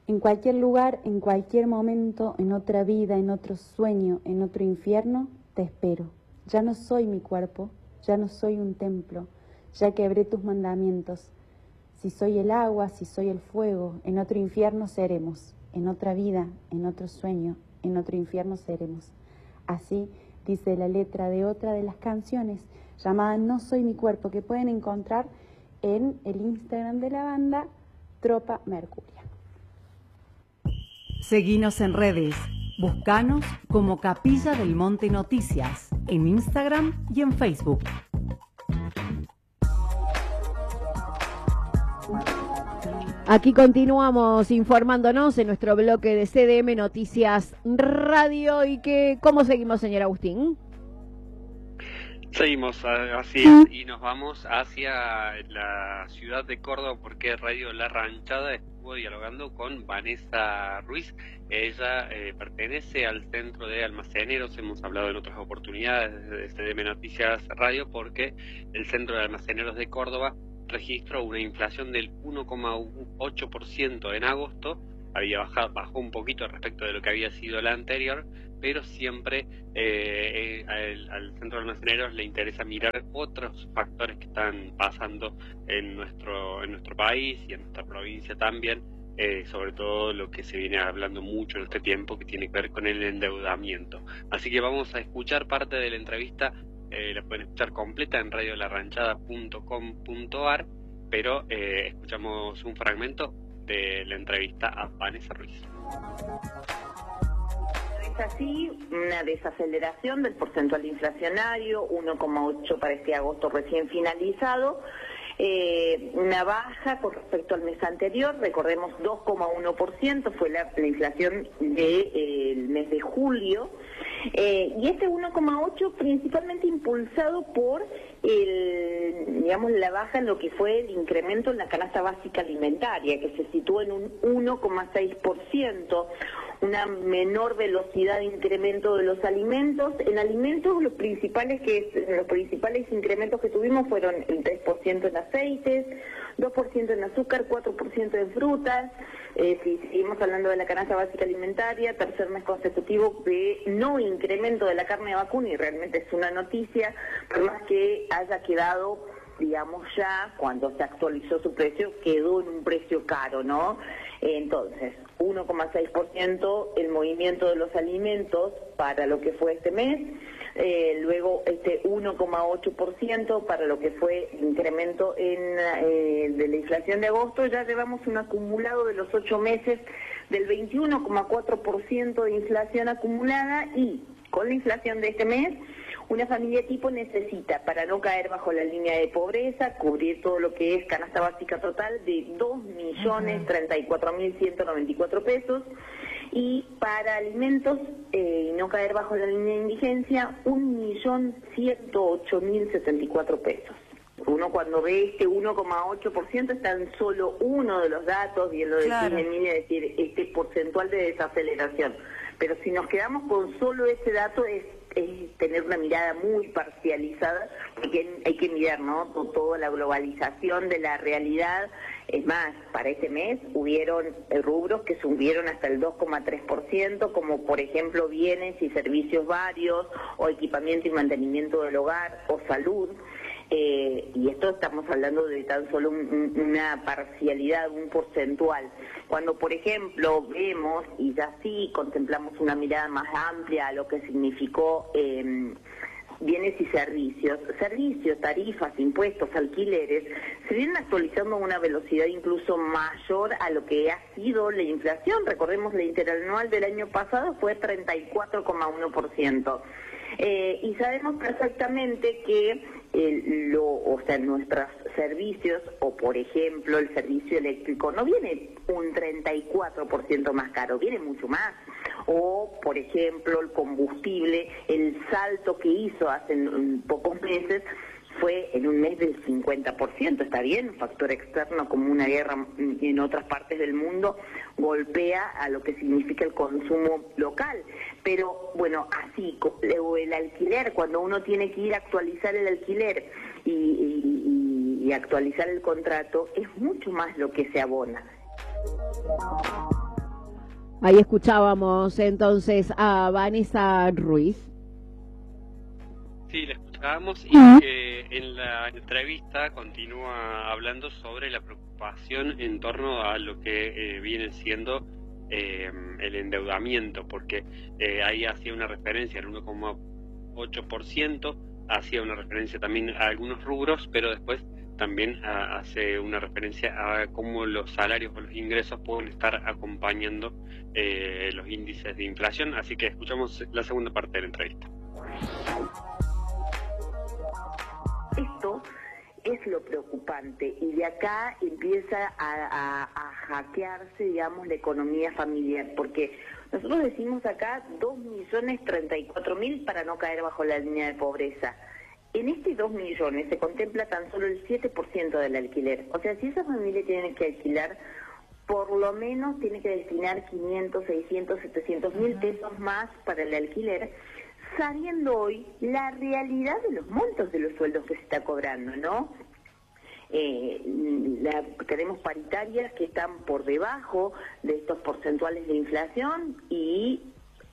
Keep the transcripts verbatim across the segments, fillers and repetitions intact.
En cualquier lugar, en cualquier momento, en otra vida, en otro sueño, en otro infierno, te espero. Ya no soy mi cuerpo, ya no soy un templo, ya quebré tus mandamientos. Si soy el agua, si soy el fuego, en otro infierno seremos. En otra vida, en otro sueño, en otro infierno seremos. Así dice la letra de otra de las canciones llamada No soy mi cuerpo, que pueden encontrar en el Instagram de la banda Tropa Mercuria. Seguinos en redes, buscanos como Capilla del Monte Noticias, en Instagram y en Facebook. Aquí continuamos informándonos en nuestro bloque de C D M Noticias Radio. ¿Y que cómo seguimos, señor Agustín? Seguimos así es, y nos vamos hacia la ciudad de Córdoba porque Radio La Ranchada estuvo dialogando con Vanessa Ruiz. Ella eh, pertenece al Centro de Almaceneros. Hemos hablado en otras oportunidades de C D M Noticias Radio porque el Centro de Almaceneros de Córdoba registró una inflación del uno coma ocho por ciento en agosto. Había bajado, bajó un poquito respecto de lo que había sido la anterior, pero siempre eh, al, al Centro de Almaceneros le interesa mirar otros factores que están pasando en nuestro en nuestro país y en nuestra provincia también, eh, sobre todo lo que se viene hablando mucho en este tiempo, que tiene que ver con el endeudamiento. Así que vamos a escuchar parte de la entrevista, eh, la pueden escuchar completa en radio la ranchada punto com punto a r, pero eh, escuchamos un fragmento de la entrevista a Vanessa Ruiz. Es así, una desaceleración del porcentual inflacionario, uno coma ocho para este agosto recién finalizado, eh, una baja con respecto al mes anterior, recordemos dos coma uno por ciento fue la, la inflación del de, eh, mes de julio, eh, y este uno coma ocho principalmente impulsado por el, digamos, la baja en lo que fue el incremento en la canasta básica alimentaria, que se situó en un uno coma seis por ciento, una menor velocidad de incremento de los alimentos. En alimentos los principales que los principales incrementos que tuvimos fueron el tres por ciento en aceites, dos por ciento en azúcar, cuatro por ciento en frutas. Eh, si seguimos hablando de la canasta básica alimentaria, tercer mes consecutivo de no incremento de la carne de vacuno, y realmente es una noticia, por más que haya quedado, digamos, ya cuando se actualizó su precio, quedó en un precio caro, ¿no? Entonces, uno coma seis por ciento el movimiento de los alimentos para lo que fue este mes, eh, luego este uno coma ocho por ciento para lo que fue el incremento en, eh, de la inflación de agosto. Ya llevamos un acumulado de los ocho meses del veintiuno coma cuatro por ciento de inflación acumulada, y con la inflación de este mes, una familia tipo necesita, para no caer bajo la línea de pobreza, cubrir todo lo que es canasta básica total de dos millones treinta y cuatro mil ciento noventa y cuatro pesos, y para alimentos eh, y no caer bajo la línea de indigencia, un millón ciento ocho mil setenta y cuatro pesos. Uno cuando ve este uno coma ocho por ciento es tan solo uno de los datos, y en lo de Claro. Emilia, es decir, este porcentual de desaceleración. Pero si nos quedamos con solo ese dato es es tener una mirada muy parcializada, porque hay que mirar, ¿no?, toda la globalización de la realidad. Es más, para este mes hubieron rubros que subieron hasta el dos coma tres por ciento, como por ejemplo bienes y servicios varios, o equipamiento y mantenimiento del hogar, o salud. Eh, y esto estamos hablando de tan solo un, un, una parcialidad, un porcentual. Cuando, por ejemplo, vemos, y ya sí contemplamos una mirada más amplia a lo que significó eh, bienes y servicios, servicios, tarifas, impuestos, alquileres, se vienen actualizando a una velocidad incluso mayor a lo que ha sido la inflación. Recordemos, la interanual del año pasado fue treinta y cuatro coma uno por ciento. Eh, y sabemos perfectamente que eh, lo, o sea, nuestros servicios, o por ejemplo el servicio eléctrico, no viene un treinta y cuatro por ciento más caro, viene mucho más. O por ejemplo el combustible, el salto que hizo hace um, pocos meses fue en un mes del cincuenta por ciento, está bien, un factor externo como una guerra en otras partes del mundo golpea a lo que significa el consumo local, pero bueno, así, o el alquiler, cuando uno tiene que ir a actualizar el alquiler y, y, y actualizar el contrato, es mucho más lo que se abona. Ahí escuchábamos entonces a Vanessa Ruiz. Sí, la escuchábamos y eh, en la entrevista continúa hablando sobre la preocupación en torno a lo que eh, viene siendo eh, el endeudamiento, porque eh, ahí hacía una referencia al uno coma ocho por ciento, hacía una referencia también a algunos rubros, pero después también a, hace una referencia a cómo los salarios o los ingresos pueden estar acompañando eh, los índices de inflación. Así que escuchamos la segunda parte de la entrevista. Esto es lo preocupante y de acá empieza a, a, a hackearse, digamos, la economía familiar, porque nosotros decimos acá dos millones treinta y cuatro mil para no caer bajo la línea de pobreza. En este dos millones se contempla tan solo el siete por ciento del alquiler. O sea, si esa familia tiene que alquilar, por lo menos tiene que destinar quinientos, seiscientos, setecientos mil pesos más para el alquiler, sabiendo hoy la realidad de los montos de los sueldos que se está cobrando, ¿no? Eh, la, tenemos paritarias que están por debajo de estos porcentuales de inflación y,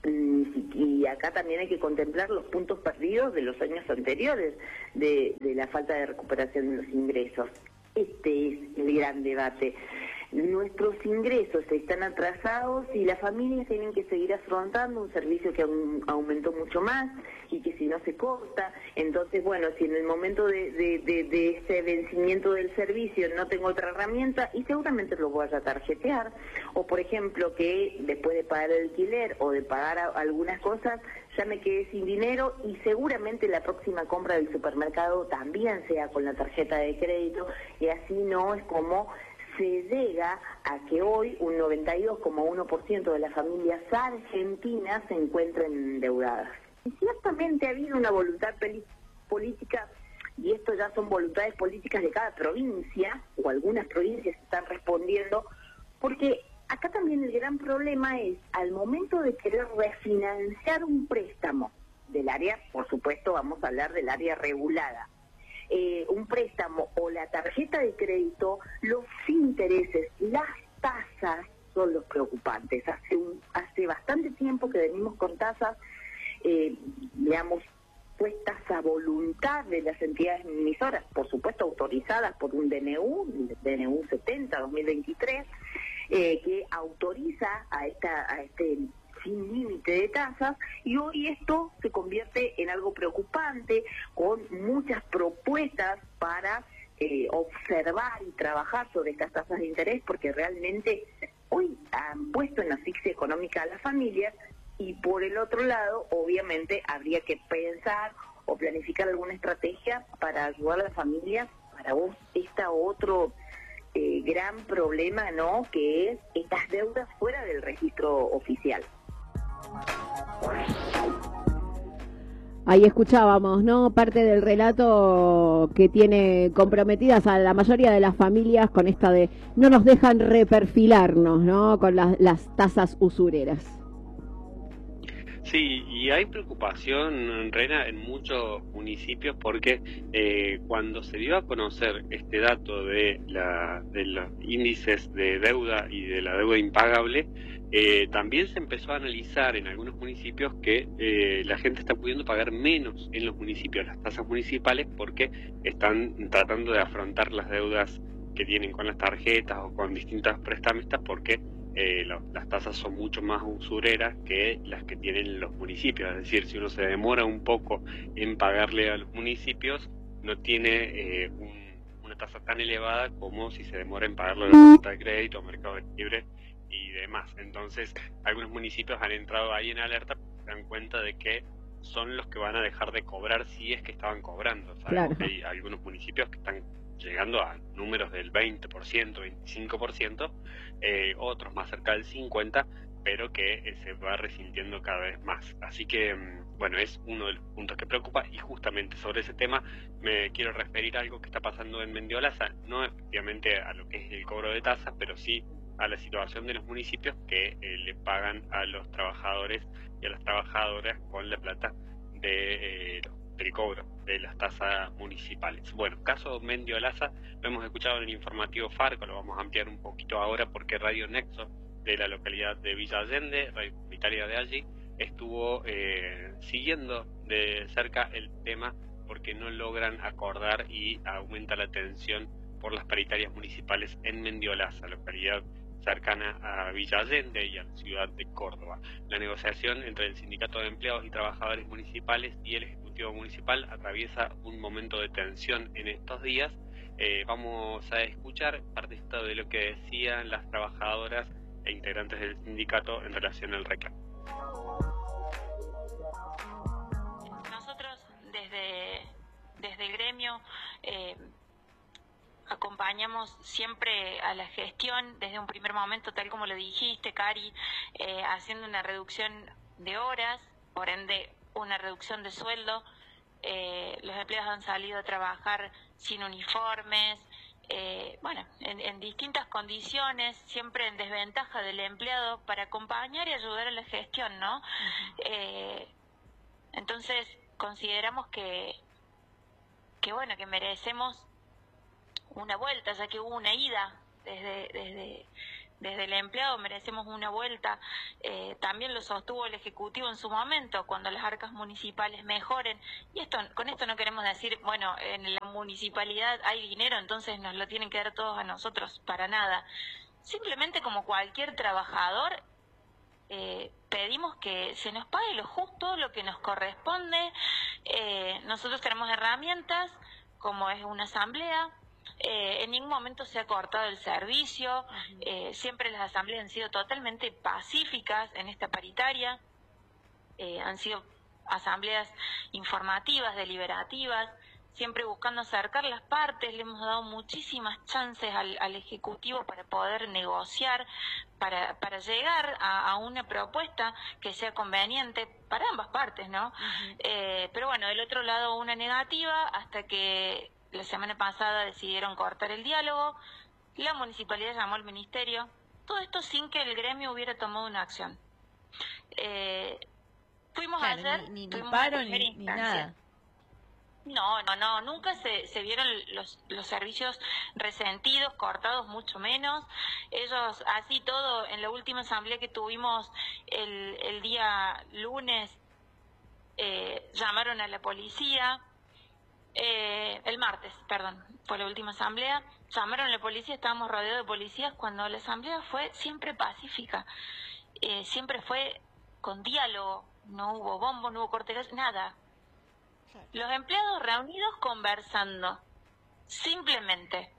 y acá también hay que contemplar los puntos perdidos de los años anteriores de, de la falta de recuperación de los ingresos. Este es el gran debate. Nuestros ingresos están atrasados y las familias tienen que seguir afrontando un servicio que aumentó mucho más y que si no se corta, entonces bueno, si en el momento de, de, de, de ese vencimiento del servicio no tengo otra herramienta y seguramente lo voy a tarjetear, o por ejemplo que después de pagar el alquiler o de pagar a, algunas cosas ya me quedé sin dinero y seguramente la próxima compra del supermercado también sea con la tarjeta de crédito y así no es como se llega a que hoy un noventa y dos coma uno por ciento de las familias argentinas se encuentren endeudadas. Y ciertamente ha habido una voluntad política, y esto ya son voluntades políticas de cada provincia, o algunas provincias están respondiendo, porque acá también el gran problema es, al momento de querer refinanciar un préstamo del área, por supuesto vamos a hablar del área regulada, Eh, un préstamo o la tarjeta de crédito, los intereses, las tasas son los preocupantes. Hace un, hace bastante tiempo que venimos con tasas, eh, digamos, puestas a voluntad de las entidades emisoras, por supuesto autorizadas por un D N U, D N U setenta dos mil veintitrés, eh, que autoriza a esta a este sin límite de tasas, y hoy esto se convierte en algo preocupante, con muchas propuestas para eh, observar y trabajar sobre estas tasas de interés, porque realmente hoy han puesto en asfixia económica a las familias, y por el otro lado, obviamente, habría que pensar o planificar alguna estrategia para ayudar a las familias. Para vos, está otro eh, gran problema, ¿no?, que es estas deudas fuera del registro oficial. Ahí escuchábamos, ¿no?, parte del relato que tiene comprometidas a la mayoría de las familias con esta de no nos dejan reperfilarnos, ¿no?, con las, las tasas usureras. Sí, y hay preocupación, Rena, en muchos municipios porque eh, cuando se dio a conocer este dato de, la, de los índices de deuda y de la deuda impagable, eh, también se empezó a analizar en algunos municipios que eh, la gente está pudiendo pagar menos en los municipios, las tasas municipales, porque están tratando de afrontar las deudas que tienen con las tarjetas o con distintas prestamistas, porque Eh, lo, las tasas son mucho más usureras que las que tienen los municipios. Es decir, si uno se demora un poco en pagarle a los municipios, no tiene eh, un, una tasa tan elevada como si se demora en pagarlo a la tarjeta de crédito, Mercado Libre y demás. Entonces, algunos municipios han entrado ahí en alerta porque se dan cuenta de que son los que van a dejar de cobrar si es que estaban cobrando. Sabemos que hay algunos municipios que están llegando a números del veinte por ciento, veinticinco por ciento, eh, otros más cerca del cincuenta por ciento, pero que eh, se va resintiendo cada vez más. Así que, bueno, es uno de los puntos que preocupa, y justamente sobre ese tema me quiero referir a algo que está pasando en Mendiolaza, no efectivamente a lo que es el cobro de tasas, pero sí a la situación de los municipios que eh, le pagan a los trabajadores y a las trabajadoras con la plata de eh, los del cobro de las tasas municipales. Bueno, caso Mendiolaza, lo hemos escuchado en el informativo Farco, lo vamos a ampliar un poquito ahora porque Radio Nexo de la localidad de Villa Allende, radio comunitaria de allí, estuvo eh, siguiendo de cerca el tema porque no logran acordar y aumenta la tensión por las paritarias municipales en Mendiolaza, localidad cercana a Villa Allende y a la ciudad de Córdoba. La negociación entre el Sindicato de Empleados y Trabajadores Municipales y el Ejecutivo Municipal atraviesa un momento de tensión en estos días. Eh, vamos a escuchar parte de lo que decían las trabajadoras e integrantes del sindicato en relación al reclamo. Nosotros desde, desde el gremio eh, acompañamos siempre a la gestión desde un primer momento, tal como lo dijiste, Cari, eh, haciendo una reducción de horas, por ende una reducción de sueldo. Eh, los empleados han salido a trabajar sin uniformes, eh, bueno, en, en distintas condiciones, siempre en desventaja del empleado, para acompañar y ayudar a la gestión, ¿no? Uh-huh. eh, entonces consideramos que, que bueno, que merecemos una vuelta, ya que hubo una ida desde desde desde el empleado, merecemos una vuelta. Eh, también lo sostuvo el Ejecutivo en su momento, cuando las arcas municipales mejoren. Y esto, con esto no queremos decir, bueno, en la municipalidad hay dinero, entonces nos lo tienen que dar todos a nosotros, para nada. Simplemente, como cualquier trabajador, eh, pedimos que se nos pague lo justo, lo que nos corresponde. Eh, nosotros tenemos herramientas, como es una asamblea. Eh, en ningún momento se ha cortado el servicio, uh-huh. eh, siempre las asambleas han sido totalmente pacíficas en esta paritaria, eh, han sido asambleas informativas, deliberativas, siempre buscando acercar las partes. Le hemos dado muchísimas chances al, al Ejecutivo para poder negociar, para, para llegar a, a una propuesta que sea conveniente para ambas partes, ¿no? Uh-huh. Eh, pero bueno, del otro lado una negativa, hasta que la semana pasada decidieron cortar el diálogo, la municipalidad llamó al ministerio, todo esto sin que el gremio hubiera tomado una acción. Eh, fuimos claro, ayer, ni, ni, tuvimos ni paro ni, ni nada. No, no, no, nunca se, se vieron los, los servicios resentidos, cortados, mucho menos. Ellos, así todo, en la última asamblea que tuvimos el, el día lunes, eh, llamaron a la policía. Eh, el martes, perdón, fue la última asamblea, llamaron a la policía, estábamos rodeados de policías, cuando la asamblea fue siempre pacífica, eh, siempre fue con diálogo, no hubo bombo, no hubo corte de gas, nada. Los empleados reunidos conversando, simplemente.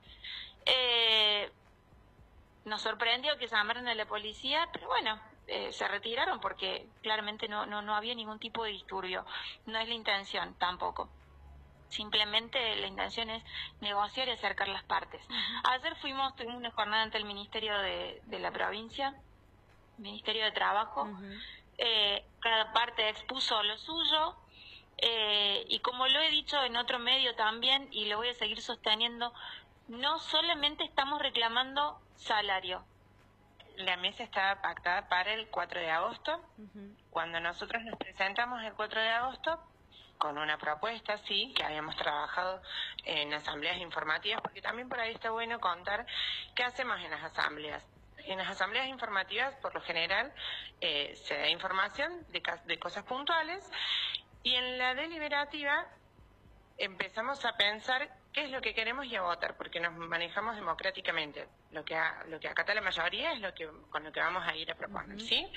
Eh, nos sorprendió que llamaron a la policía, pero bueno, eh, se retiraron porque claramente no, no, no había ningún tipo de disturbio, no es la intención tampoco. Simplemente la intención es negociar y acercar las partes. Uh-huh. Ayer fuimos, tuvimos una jornada ante el Ministerio de, de la provincia, Ministerio de Trabajo. Uh-huh. eh, cada parte expuso lo suyo, eh, y como lo he dicho en otro medio también, y lo voy a seguir sosteniendo, no solamente estamos reclamando salario. La mesa estaba pactada para el cuatro de agosto. Uh-huh. Cuando nosotros nos presentamos el cuatro de agosto, con una propuesta, sí, que habíamos trabajado en asambleas informativas, porque también por ahí está bueno contar qué hacemos en las asambleas. En las asambleas informativas, por lo general, eh, se da información de, de cosas puntuales, y en la deliberativa empezamos a pensar qué es lo que queremos y a votar, porque nos manejamos democráticamente. Lo que, a, lo que acata la mayoría es lo que con lo que vamos a ir a proponer, uh-huh. ¿sí?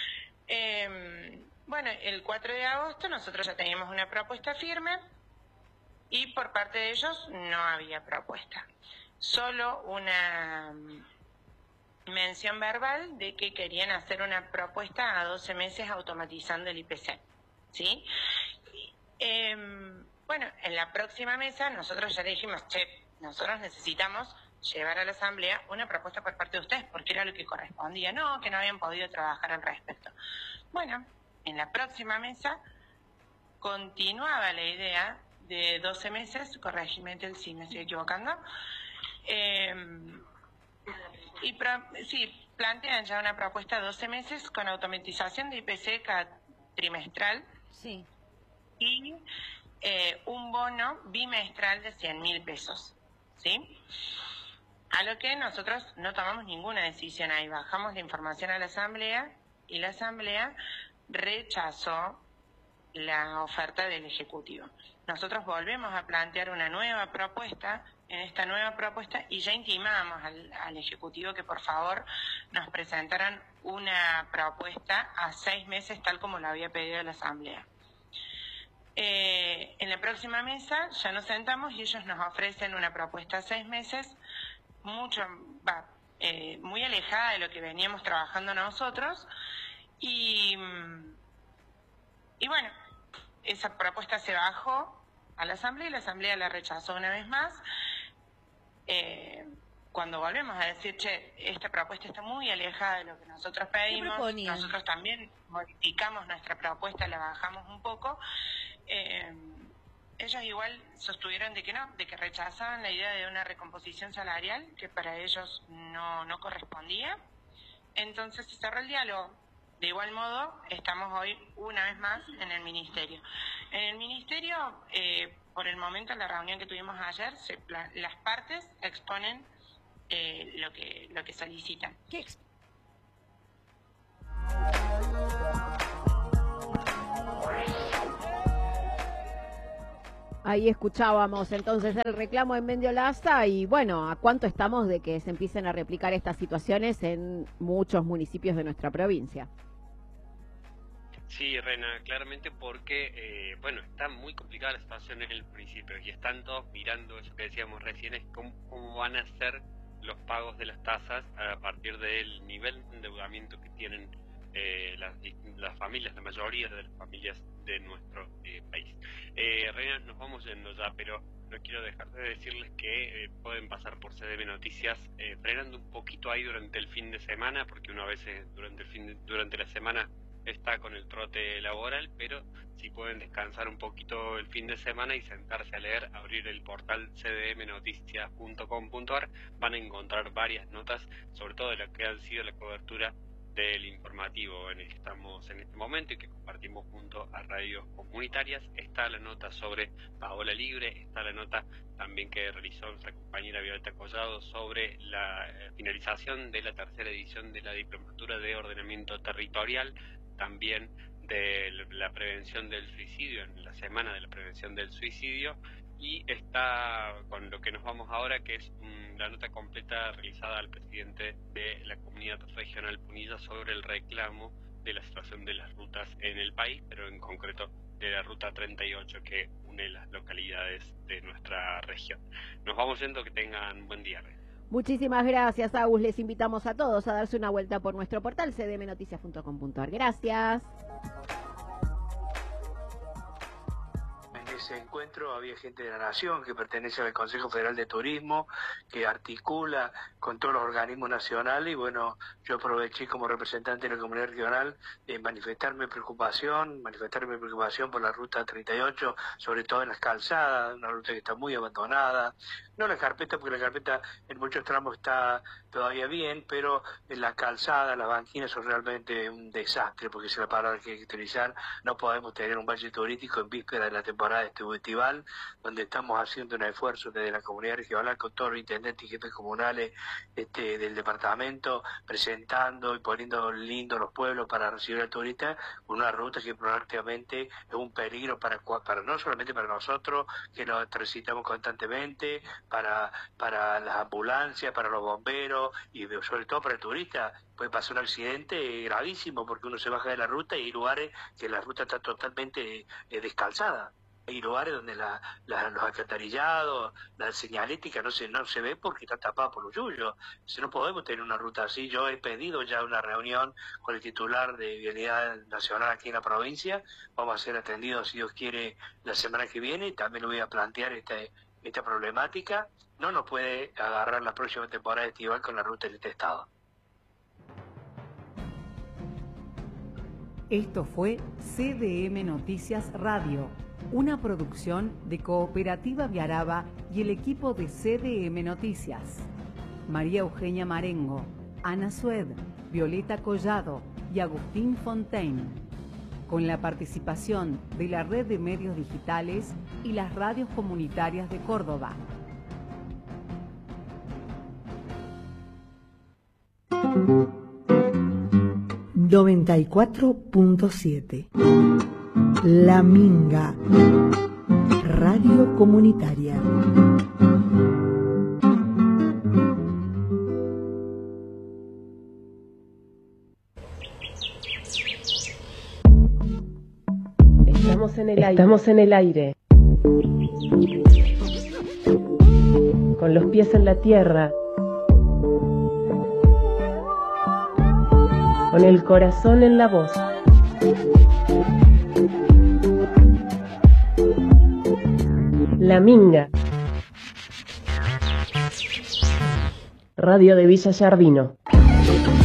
Eh, Bueno, el cuatro de agosto nosotros ya teníamos una propuesta firme y por parte de ellos no había propuesta. Solo una mención verbal de que querían hacer una propuesta a doce meses automatizando el I P C. ¿Sí? Eh, bueno, en la próxima mesa nosotros ya le dijimos, che, nosotros necesitamos llevar a la asamblea una propuesta por parte de ustedes, porque era lo que correspondía. No, que no habían podido trabajar al respecto. Bueno, en la próxima mesa continuaba la idea de doce meses, corregime si me estoy equivocando, eh, y pro, sí, plantean ya una propuesta de doce meses con automatización de I P C cada trimestral, sí. y eh, un bono bimestral de cien mil pesos, ¿sí? A lo que nosotros no tomamos ninguna decisión ahí, bajamos la información a la Asamblea y la Asamblea rechazó la oferta del Ejecutivo. Nosotros volvemos a plantear una nueva propuesta, en esta nueva propuesta, y ya intimamos al, al Ejecutivo que por favor nos presentaran una propuesta a seis meses tal como lo había pedido la Asamblea. Eh, en la próxima mesa ya nos sentamos y ellos nos ofrecen una propuesta a seis meses, mucho, va, eh, muy alejada de lo que veníamos trabajando nosotros, y, y bueno, esa propuesta se bajó a la Asamblea y la Asamblea la rechazó una vez más. Eh, cuando volvemos a decir, che, esta propuesta está muy alejada de lo que nosotros pedimos, nosotros también modificamos nuestra propuesta, la bajamos un poco, eh, ellos igual sostuvieron de que no, de que rechazaban la idea de una recomposición salarial, que para ellos no, no correspondía. Entonces se cerró el diálogo. De igual modo, estamos hoy una vez más en el Ministerio. En el Ministerio, eh, por el momento, en la reunión que tuvimos ayer, se, la, las partes exponen eh, lo que lo que solicitan. ¿Qué ex Ahí escuchábamos entonces el reclamo en Mendiolaza y bueno, ¿a cuánto estamos de que se empiecen a replicar estas situaciones en muchos municipios de nuestra provincia? Sí, Rena, claramente porque, eh, bueno, está muy complicada la situación en el municipio y están todos mirando eso que decíamos recién, es cómo, cómo van a ser los pagos de las tasas a partir del nivel de endeudamiento que tienen eh, las, las familias, la mayoría de las familias de nuestro eh, país. Eh, Reina, nos vamos yendo ya, pero no quiero dejar de decirles que eh, pueden pasar por C D M Noticias eh, frenando un poquito ahí durante el fin de semana, porque uno a veces durante el fin de, durante la semana está con el trote laboral, pero si pueden descansar un poquito el fin de semana y sentarse a leer, abrir el portal c d m noticias punto com punto a r, van a encontrar varias notas, sobre todo de lo que ha sido la cobertura del informativo en el que estamos en este momento y que compartimos junto a radios comunitarias. Está la nota sobre Paola Libre, está la nota también que realizó nuestra compañera Violeta Collado sobre la eh, finalización de la tercera edición de la Diplomatura de Ordenamiento Territorial, también de la prevención del suicidio, en la semana de la prevención del suicidio, y está con lo que nos vamos ahora, que es um, la nota completa realizada al presidente de la Comunidad Regional Punilla sobre el reclamo de la situación de las rutas en el país, pero en concreto de la ruta treinta y ocho que une las localidades de nuestra región. Nos vamos yendo, que tengan buen día. Muchísimas gracias, Agus. Les invitamos a todos a darse una vuelta por nuestro portal c d m noticias punto com punto a r. Gracias. En ese encuentro había gente de la Nación que pertenece al Consejo Federal de Turismo, que articula con todos los organismos nacionales, y bueno, yo aproveché como representante de la comunidad regional de manifestar mi preocupación, manifestar mi preocupación por la ruta treinta y ocho, sobre todo en las calzadas, una ruta que está muy abandonada, no la carpeta, porque la carpeta en muchos tramos está todavía bien, pero en la calzada, las banquinas son realmente un desastre, porque es la palabra que hay que utilizar. No podemos tener un valle turístico en víspera de la temporada estival, donde estamos haciendo un esfuerzo desde la comunidad regional con todos los intendentes y jefes comunales este, del departamento, presentando y poniendo lindos los pueblos para recibir al turista, con una ruta que prácticamente es un peligro para, para no solamente para nosotros, que lo transitamos constantemente, para, para las ambulancias, para los bomberos y sobre todo para el turista. Puede pasar un accidente gravísimo porque uno se baja de la ruta y hay lugares que la ruta está totalmente eh, descalzada. Hay lugares donde la, la, los alcantarillados, la señalética no se no se ve porque está tapada por los yuyos. Si no podemos tener una ruta así. Yo he pedido ya una reunión con el titular de Vialidad Nacional aquí en la provincia. Vamos a ser atendidos, si Dios quiere, la semana que viene. También le voy a plantear este, esta problemática. No nos puede agarrar la próxima temporada estival con la ruta de este estado. Esto fue C D M Noticias Radio, una producción de Cooperativa Viaraba y el equipo de C D M Noticias. María Eugenia Marengo, Ana Sued, Violeta Collado y Agustín Fontaine. Con la participación de la Red de Medios Digitales y las radios comunitarias de Córdoba. noventa y cuatro punto siete. La Minga, radio comunitaria. Estamos en el aire. Estamos en el aire. Con los pies en la tierra. Con el corazón en la voz. La Minga. Radio de Villa Yardino.